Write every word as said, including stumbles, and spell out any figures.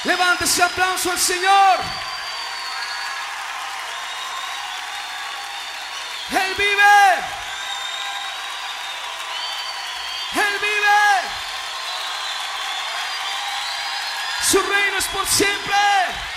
Levante ese aplauso al Señor. Él vive. Él vive. Su reino es por siempre.